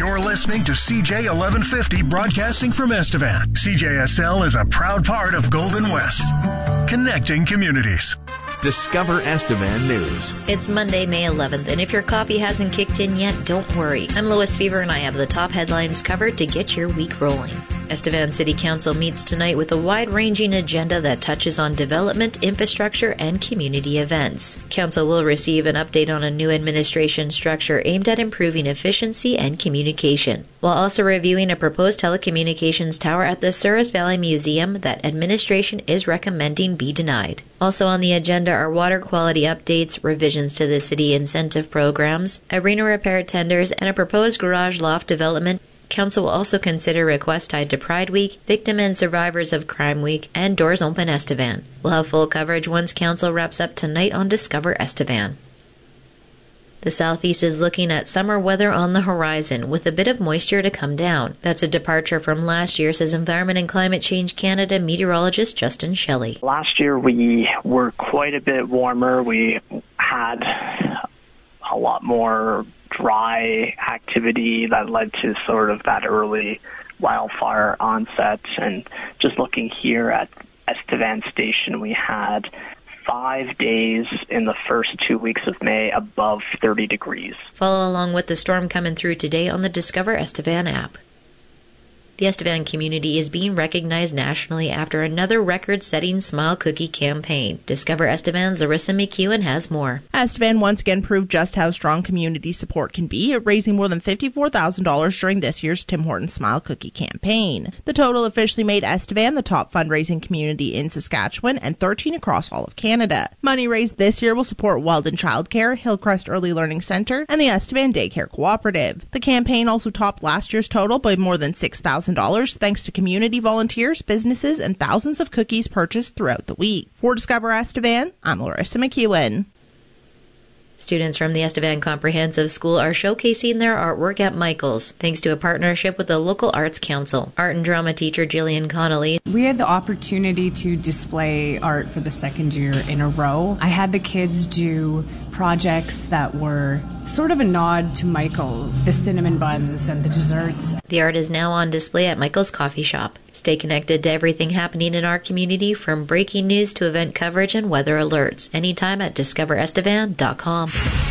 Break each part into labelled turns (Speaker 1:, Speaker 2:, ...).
Speaker 1: You're listening to CJ 1150 broadcasting from Estevan. CJSL is a proud part of Golden West, connecting communities.
Speaker 2: Discover Estevan News.
Speaker 3: It's Monday, May 11th, and if your coffee hasn't kicked in yet, don't worry. I'm Lois Fever, and I have the top headlines covered to get your week rolling. Estevan City Council meets tonight with a wide-ranging agenda that touches on development, infrastructure, and community events. Council will receive an update on a new administration structure aimed at improving efficiency and communication, while also reviewing a proposed telecommunications tower at the Souris Valley Museum that administration is recommending be denied. Also on the agenda are water quality updates, revisions to the city incentive programs, arena repair tenders, and a proposed garage loft development. Council will also consider requests tied to Pride Week, Victim and Survivors of Crime Week, and Doors Open Estevan. We'll have full coverage once Council wraps up tonight on Discover Estevan. The southeast is looking at summer weather on the horizon, with a bit of moisture to come down. That's a departure from last year, says Environment and Climate Change Canada meteorologist Justin Shelley.
Speaker 4: Last year we were quite a bit warmer. We had a lot more dry activity that led to sort of that early wildfire onset. And just looking here at Estevan Station, we had 5 days in the first 2 weeks of May above 30 degrees.
Speaker 3: Follow along with the storm coming through today on the Discover Estevan app. The Estevan community is being recognized nationally after another record-setting Smile Cookie campaign. Discover Estevan's Larissa McEwen has more.
Speaker 5: Estevan once again proved just how strong community support can be, raising more than $54,000 during this year's Tim Hortons Smile Cookie campaign. The total officially made Estevan the top fundraising community in Saskatchewan and 13 across all of Canada. Money raised this year will support Weldon Childcare, Hillcrest Early Learning Centre, and the Estevan Daycare Cooperative. The campaign also topped last year's total by more than $6,000 thanks to community volunteers, businesses, and thousands of cookies purchased throughout the week. For Discover Estevan, I'm Larissa McEwen.
Speaker 3: Students from the Estevan Comprehensive School are showcasing their artwork at Michael's, thanks to a partnership with the local Arts Council. Art and drama teacher Jillian Connolly.
Speaker 6: We had the opportunity to display art for the second year in a row. I had the kids do projects that were sort of a nod to Michael, the cinnamon buns and the desserts.
Speaker 3: The art is now on display at Michael's Coffee Shop. Stay connected to everything happening in our community, from breaking news to event coverage and weather alerts, anytime at discoverestevan.com.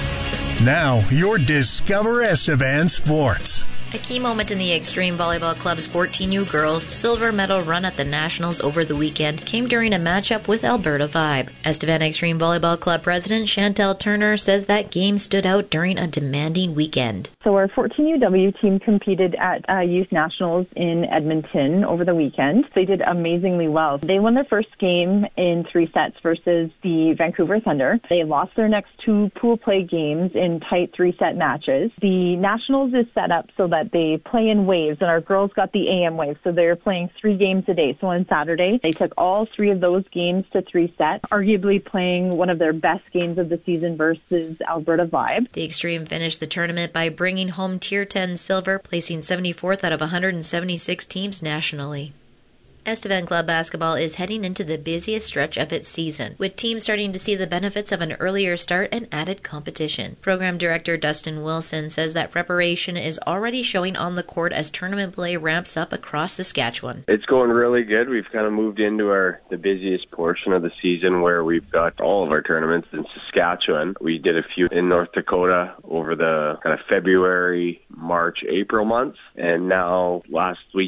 Speaker 1: Now, your Discover Estevan Sports.
Speaker 3: A key moment in the Extreme Volleyball Club's 14U girls' silver medal run at the Nationals over the weekend came during a matchup with Alberta Vibe. Estevan Extreme Volleyball Club President Chantel Turner says that game stood out during a demanding weekend.
Speaker 7: So our 14UW team competed at Youth Nationals in Edmonton over the weekend. They did amazingly well. They won their first game in 3 sets versus the Vancouver Thunder. They lost their next 2 pool play games in tight 3-set matches. The Nationals is set up so that they play in waves, and our girls got the AM wave, so they're playing 3 games a day. So on Saturday, they took all 3 of those games to 3 sets, arguably playing one of their best games of the season versus Alberta Vibe.
Speaker 3: The Extreme finished the tournament by bringing home Tier 10 silver, placing 74th out of 176 teams nationally. Estevan Club basketball is heading into the busiest stretch of its season, with teams starting to see the benefits of an earlier start and added competition. Program Director Dustin Wilson says that preparation is already showing on the court as tournament play ramps up across Saskatchewan.
Speaker 8: It's going really good. We've kind of moved into the busiest portion of the season, where we've got all of our tournaments in Saskatchewan. We did a few in North Dakota over the kind of February, March, April months, and now last week